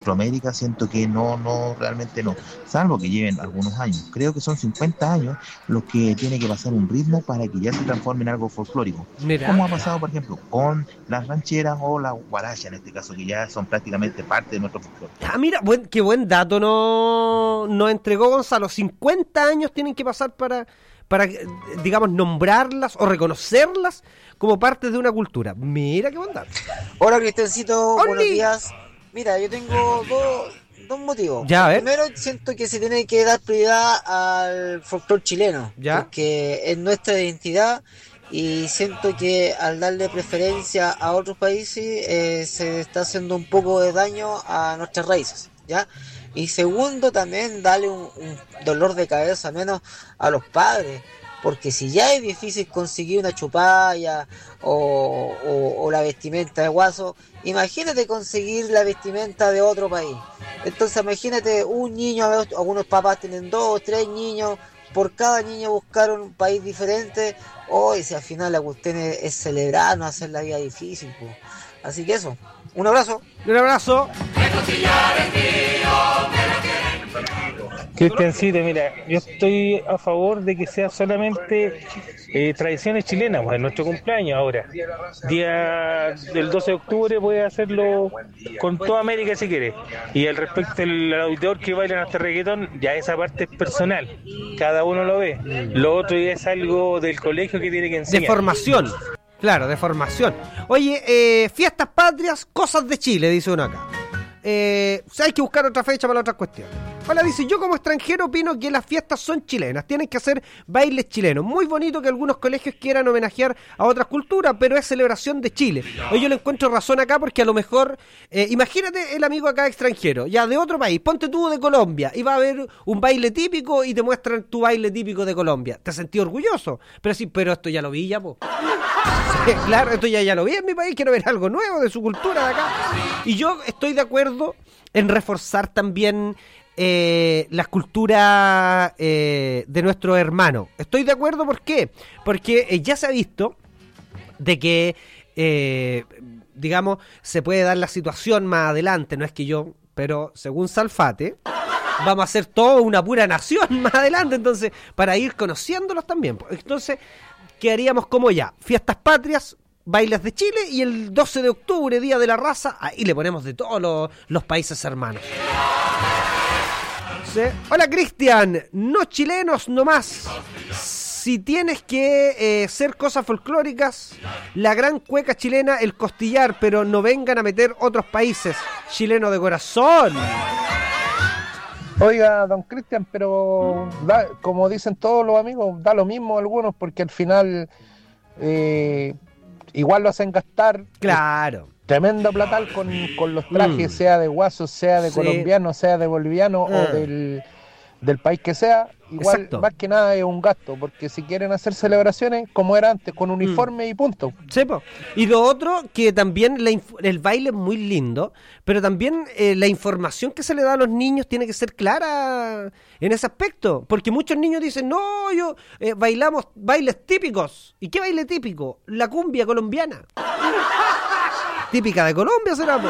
Centroamérica siento que no, realmente no, salvo que lleven algunos años. Creo que son 50 años los que tiene que pasar un ritmo para que ya se transforme en algo folclórico. Mira. Como ha pasado, por ejemplo, con las rancheras o la guaracha en este caso, que ya son prácticamente parte de nuestro folclore. Mira, qué buen dato nos entregó Gonzalo. 50 años tienen que pasar para, digamos, nombrarlas o reconocerlas como parte de una cultura. Mira qué buen dato. Hola, Cristiancito, ¡Oli! buenos días. Mira, yo tengo dos motivos. Ya, a ver. Primero, siento que se tiene que dar prioridad al folclore chileno, ya, porque es nuestra identidad, y siento que al darle preferencia a otros países se está haciendo un poco de daño a nuestras raíces, ¿ya? Y segundo, también darle un dolor de cabeza menos a los padres, porque si ya es difícil conseguir una chupalla o la vestimenta de guaso, imagínate conseguir la vestimenta de otro país. Entonces imagínate un niño, algunos papás tienen 2 o 3 niños, por cada niño buscaron un país diferente. Hoy, si al final la cuestión es celebrar, no hacer la vida difícil, pues. Así que eso, un abrazo. Un abrazo. Cristiancito, mira, yo estoy a favor de que sea solamente tradiciones chilenas, pues en nuestro cumpleaños ahora. Día del 12 de octubre puede hacerlo con toda América si quiere. Y al respecto del auditor que bailan hasta reggaetón, ya esa parte es personal, cada uno lo ve. Lo otro ya es algo del colegio que tiene que enseñar. De formación, claro, de formación. Oye, fiestas patrias, cosas de Chile, dice uno acá. Hay que buscar otra fecha para otras cuestiones. Hola, dice, yo como extranjero opino que las fiestas son chilenas, tienen que hacer bailes chilenos. Muy bonito que algunos colegios quieran homenajear a otras culturas, pero es celebración de Chile. Hoy yo le encuentro razón acá porque a lo mejor, imagínate el amigo acá extranjero, ya de otro país, ponte tú de Colombia, y va a haber un baile típico y te muestran tu baile típico de Colombia. Te sentí orgulloso, pero sí, pero esto ya lo vi ya, po. Claro, esto ya lo vi en mi país, quiero ver algo nuevo de su cultura de acá. Y yo estoy de acuerdo en reforzar también la cultura de nuestros hermanos. Estoy de acuerdo, ¿por qué? Porque ya se ha visto de que, digamos, se puede dar la situación más adelante, no es que yo, pero según Salfate, vamos a hacer toda una pura nación más adelante, entonces, para ir conociéndolos también. Entonces, quedaríamos como ya, fiestas patrias, bailes de Chile, y el 12 de octubre, Día de la Raza, ahí le ponemos de todos los países hermanos. ¿Sí? Hola, Cristian, no chilenos nomás. Si tienes que ser cosas folclóricas, la gran cueca chilena, el costillar, pero no vengan a meter otros países. Chileno de corazón. Oiga, don Cristian, pero como dicen todos los amigos, da lo mismo a algunos, porque al final igual lo hacen gastar. Claro. Tremendo platal con los trajes, sea de guasos, sea de colombiano, sea de boliviano o del país que sea. Igual, exacto, más que nada es un gasto, porque si quieren hacer celebraciones como era antes, con uniforme y punto. Sí, po. Y lo otro, que también el baile es muy lindo, pero también la información que se le da a los niños tiene que ser clara en ese aspecto, porque muchos niños dicen, no, yo bailamos bailes típicos. ¿Y qué baile típico? La cumbia colombiana. Típica de Colombia será, po.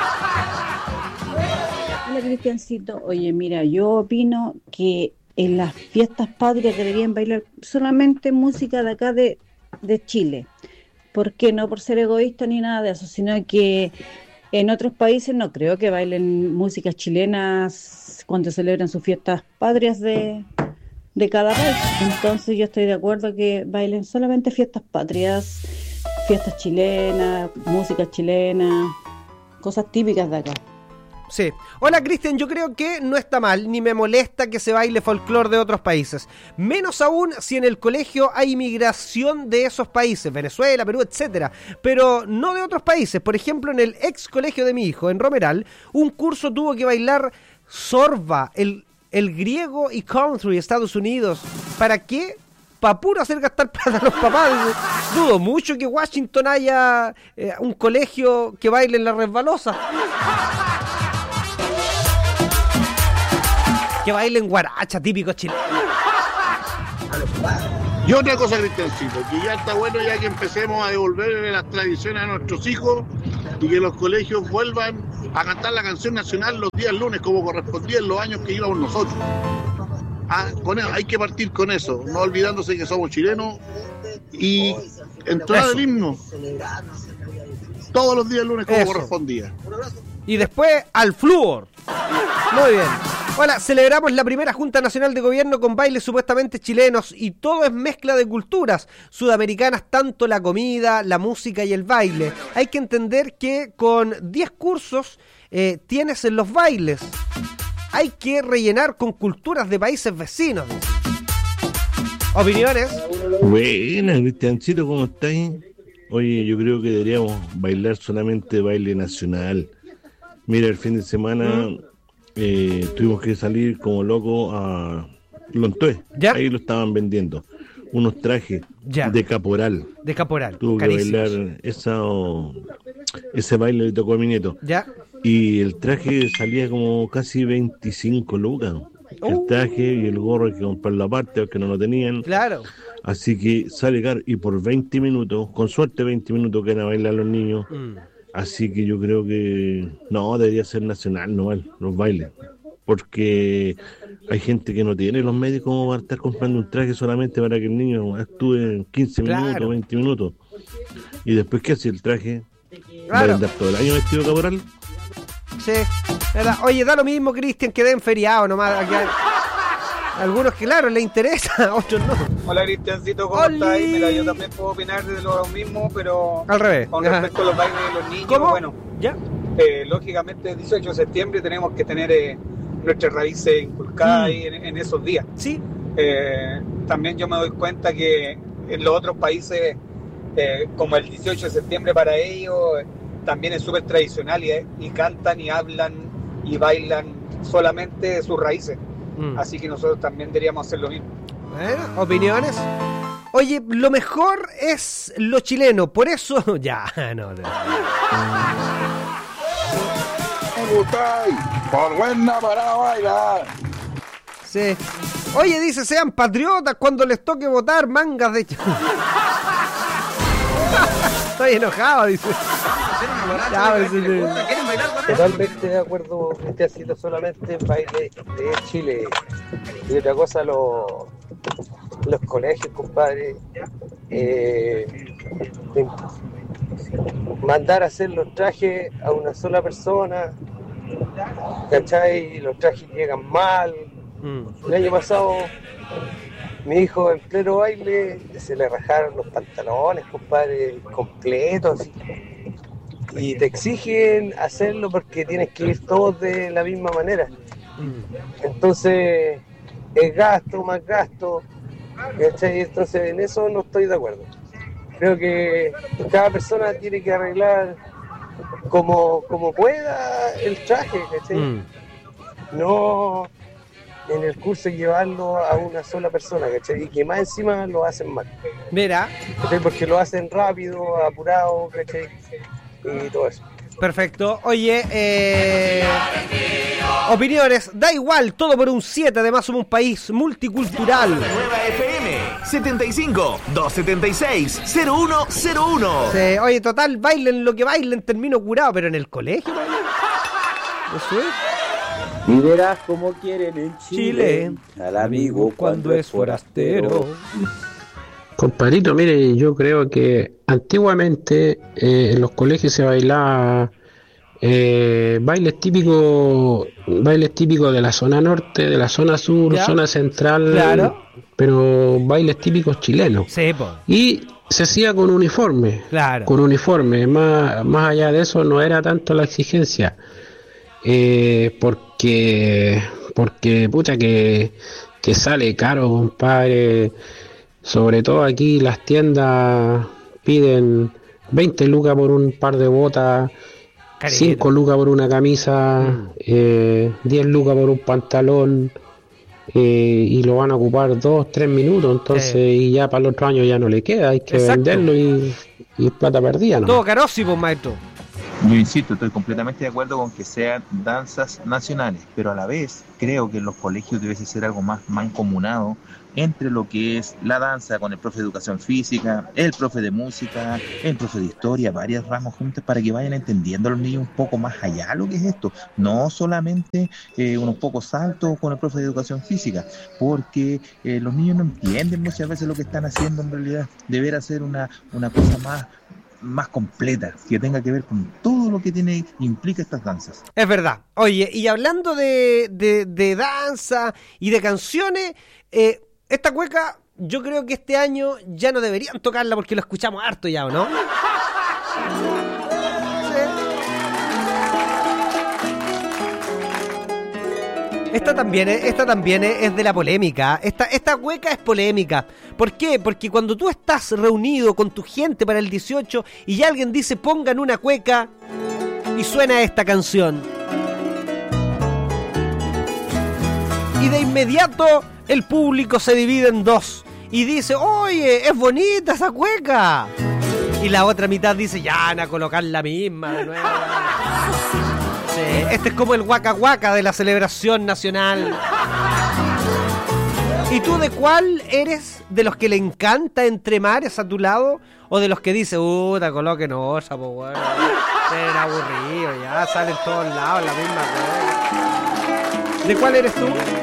Hola, Cristiancito. Oye, mira, yo opino que en las fiestas patrias deberían bailar solamente música de acá de Chile. ¿Por qué? No por ser egoísta ni nada de eso, sino que en otros países no creo que bailen músicas chilenas cuando celebran sus fiestas patrias de cada país. Entonces yo estoy de acuerdo que bailen solamente fiestas patrias, fiestas chilenas, música chilena, cosas típicas de acá. Sí. Hola, Cristian, yo creo que no está mal, ni me molesta que se baile folclore de otros países. Menos aún si en el colegio hay inmigración de esos países, Venezuela, Perú, etcétera. Pero no de otros países. Por ejemplo, en el ex colegio de mi hijo, en Romeral, un curso tuvo que bailar sorba, el griego y country, Estados Unidos. ¿Para qué? Para puro hacer gastar plata a los papás. Dudo mucho que Washington haya un colegio que baile en la resbalosa. Que bailen guaracha, típico chileno. Y otra cosa, Cristiancito, que ya está bueno ya que empecemos a devolverle las tradiciones a nuestros hijos y que los colegios vuelvan a cantar la canción nacional los días lunes como correspondía en los años que íbamos nosotros. Hay que partir con eso, no olvidándose que somos chilenos y entrar el himno todos los días lunes como correspondía. Y después al flúor. Muy bien. Hola, celebramos la primera Junta Nacional de Gobierno con bailes supuestamente chilenos y todo es mezcla de culturas sudamericanas, tanto la comida, la música y el baile. Hay que entender que con 10 cursos tienes en los bailes. Hay que rellenar con culturas de países vecinos. ¿Opiniones? Buenas, Cristiancito, ¿cómo estáis? Oye, yo creo que deberíamos bailar solamente baile nacional. Mira, el fin de semana tuvimos que salir como locos a Lontué. Ahí lo estaban vendiendo. Unos trajes de caporal. De caporal. Tuvo que bailar ese baile, le tocó a mi nieto. Y el traje salía como casi 25 lucas. El traje y el gorro hay que comprarlo aparte porque no lo tenían. Claro. Así que sale caro y por 20 minutos, con suerte 20 minutos que van a bailar los niños. Así que yo creo que no, debería ser nacional, no los bailes. Porque hay gente que no tiene los medios como para estar comprando un traje solamente para que el niño actúe 15 minutos, 20 minutos. Y después, ¿qué hace el traje? ¿Va a andar todo el año vestido caporal? Sí, ¿verdad? Oye, da lo mismo, Cristian, que den feriado nomás. Aquí hay algunos que, claro, les interesa, otros no. Hola, Cristiancito, ¿cómo estás? Mira, yo también puedo opinar de lo mismo, pero al revés. Con respecto a los bailes de los niños, ¿cómo? Bueno, lógicamente el 18 de septiembre tenemos que tener nuestras raíces inculcadas ahí en esos días. Sí. También yo me doy cuenta que en los otros países, como el 18 de septiembre para ellos, también es súper tradicional y cantan y hablan y bailan solamente sus raíces. Así que nosotros también deberíamos hacer lo mismo. Bueno, ¿opiniones? Oye, lo mejor es lo chileno, por eso... Ya, no. Por buena para bailar. Sí. Oye, dice, sean patriotas cuando les toque votar, mangas de... Estoy enojado, dice. Totalmente de acuerdo, este ha sido solamente en baile de Chile. Y otra cosa, los colegios, compadre, mandar a hacer los trajes a una sola persona, ¿cachai? Los trajes llegan mal. El año pasado mi hijo en pleno baile se le rajaron los pantalones, compadre, completos. Y te exigen hacerlo porque tienes que ir todos de la misma manera. Entonces, es gasto, más gasto. ¿Cachai? Entonces, en eso no estoy de acuerdo. Creo que cada persona tiene que arreglar como pueda el traje, ¿cachai? No en el curso llevarlo a una sola persona, ¿cachai? Y que más encima lo hacen mal. Mira. ¿Cachai? Porque lo hacen rápido, apurado, ¿cachai? Y todo eso. Perfecto. Oye, opiniones, da igual, todo por un 7. Además somos un país multicultural. Nueva FM 75 276 0101. Sí, oye, total, bailen lo que bailen, termino curado, pero en el colegio, ¿vale? Eso es. Y verás cómo quieren en Chile al amigo cuando es forastero. Compadrito, mire, yo creo que antiguamente en los colegios se bailaba bailes típicos de la zona norte, de la zona sur, ¿ya? Zona central, claro. Pero bailes típicos chilenos. Sí, po. Y se hacía con uniforme, claro. Con uniforme, más allá de eso no era tanto la exigencia, porque pucha que sale caro, compadre. Sobre todo aquí las tiendas piden 20 lucas por un par de botas, 5 lucas por una camisa, 10 lucas por un pantalón, y lo van a ocupar 2-3 minutos, entonces y ya para el otro año ya no le queda, hay que venderlo y plata perdida, ¿no? Todo carísimo, maestro. Yo insisto, estoy completamente de acuerdo con que sean danzas nacionales, pero a la vez creo que en los colegios debe ser algo más mancomunado entre lo que es la danza con el profe de educación física, el profe de música, el profe de historia, varios ramos juntos para que vayan entendiendo a los niños un poco más allá lo que es esto, no solamente unos pocos saltos con el profe de educación física, porque los niños no entienden muchas veces lo que están haciendo en realidad, deber hacer una cosa más completa, que tenga que ver con todo lo que implica estas danzas. Es verdad. Oye, y hablando de danza y de canciones, esta cueca yo creo que este año ya no deberían tocarla porque lo escuchamos harto ya, ¿o no? Sí. Esta también es de la polémica. Esta cueca es polémica. ¿Por qué? Porque cuando tú estás reunido con tu gente para el 18 y ya alguien dice pongan una cueca y suena esta canción, y de inmediato el público se divide en dos y dice, oye, es bonita esa cueca, y la otra mitad dice, ya van a colocar la misma de nuevo. Sí, este es como el Waka Waka de la celebración nacional. ¿Y tú de cuál eres? ¿De los que le encanta Entre Mares a tu lado? ¿O de los que dice, te coloquen otra, pues bueno, era aburrido, ya sale en todos lados la misma cosa? ¿De cuál eres tú?